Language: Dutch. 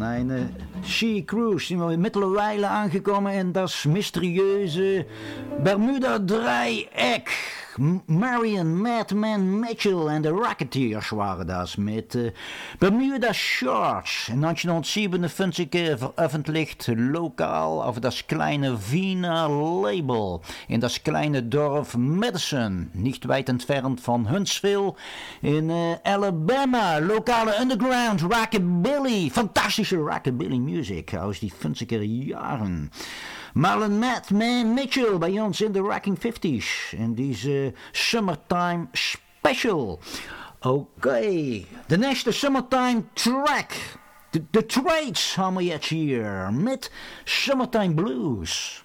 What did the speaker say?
Een Sea Cruise, die we in Middelerwijlen aangekomen en dat is mysterieuze Bermuda-dreieck. Marion Madman Mitchell en de Racketeers waren dat met Bermuda Shorts. In 1957 veröffentlicht lokaal auf das kleine Wiener Label in das kleine Dorf Madison, nicht weit entfernt van Huntsville in Alabama. Lokale underground rockabilly, fantastische rockabilly music aus die 50er jaren. Marlon Madman Mitchell bij ons in de Rocking 50s. In deze Summertime Special. Oké, de nächste Summertime track. De Trades haben wir jetzt hier met Summertime Blues.